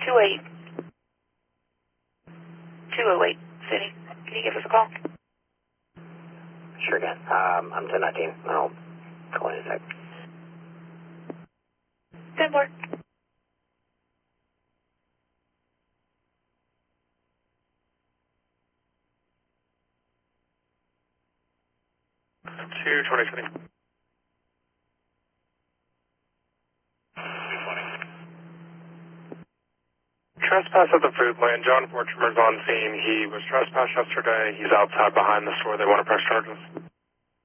28. 208, City. Can you give us a call? Sure can. I'm 1019. I'll call in a sec. 10-4. Two 2020. 220. Trespass at the food lane. John Fortrumer's on scene. He was trespassed yesterday. He's outside behind the store. They want to press charges.